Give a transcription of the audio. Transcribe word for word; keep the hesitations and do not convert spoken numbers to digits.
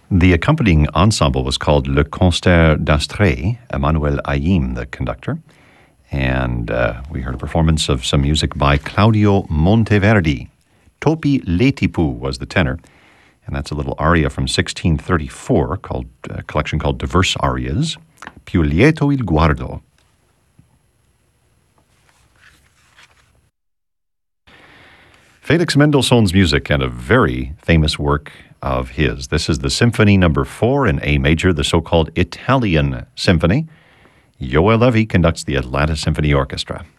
The accompanying ensemble was called Le Concert d'Astrée, Emmanuel Ayim, the conductor. And uh, we heard a performance of some music by Claudio Monteverdi. Topi Letipu was the tenor. And that's a little aria from sixteen thirty-four, called a collection called Diverse Arias, Più lieto il guardo. Felix Mendelssohn's music and a very famous work of his. This is the Symphony Number Four in A major, the so-called Italian Symphony. Yoel Levy conducts the Atlanta Symphony Orchestra.